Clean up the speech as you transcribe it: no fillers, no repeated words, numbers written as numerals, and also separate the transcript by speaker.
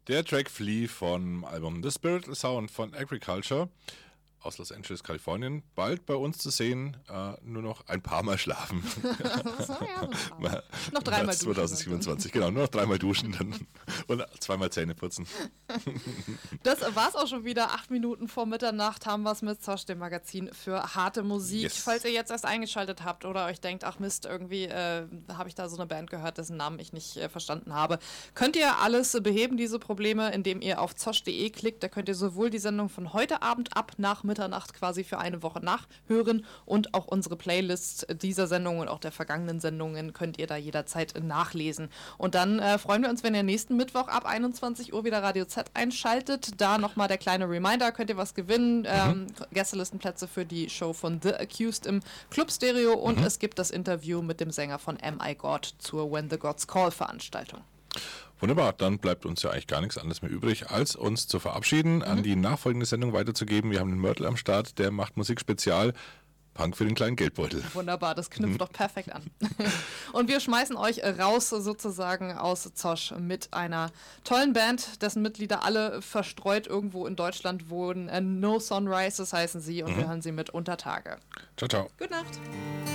Speaker 1: Der Track Flea vom Album The Spiritual Sound von Agriculture aus Los Angeles, Kalifornien. Bald bei uns zu sehen, nur noch ein paar Mal schlafen.
Speaker 2: Noch dreimal duschen.
Speaker 1: 2027, genau, nur noch dreimal duschen dann und zweimal Zähne putzen.
Speaker 2: Das war's auch schon wieder. 8 Minuten vor Mitternacht haben wir es mit Zosch, dem Magazin für harte Musik.
Speaker 1: Yes.
Speaker 2: Falls ihr jetzt erst eingeschaltet habt oder euch denkt, ach Mist, irgendwie habe ich da so eine Band gehört, dessen Namen ich nicht verstanden habe, könnt ihr alles beheben, diese Probleme, indem ihr auf zosch.de klickt. Da könnt ihr sowohl die Sendung von heute Abend ab nach Mitternacht quasi für eine Woche nachhören und auch unsere Playlists dieser Sendung und auch der vergangenen Sendungen könnt ihr da jederzeit nachlesen. Und dann freuen wir uns, wenn ihr nächsten Mittwoch ab 21 Uhr wieder Radio Z einschaltet. Da nochmal der kleine Reminder, könnt ihr was gewinnen. Gästelistenplätze für die Show von The Accused im Club Stereo und es gibt das Interview mit dem Sänger von Am I God zur When the Gods Call Veranstaltung.
Speaker 1: Wunderbar, dann bleibt uns ja eigentlich gar nichts anderes mehr übrig, als uns zu verabschieden, an die nachfolgende Sendung weiterzugeben. Wir haben den Mörtel am Start, der macht Musikspezial. Punk für den kleinen Geldbeutel.
Speaker 2: Wunderbar, das knüpft doch perfekt an. Und wir schmeißen euch raus sozusagen aus Zosch mit einer tollen Band, dessen Mitglieder alle verstreut irgendwo in Deutschland wohnen. No Sunrises heißen sie und wir hören sie mit Untertage.
Speaker 1: Ciao, ciao.
Speaker 2: Gute Nacht.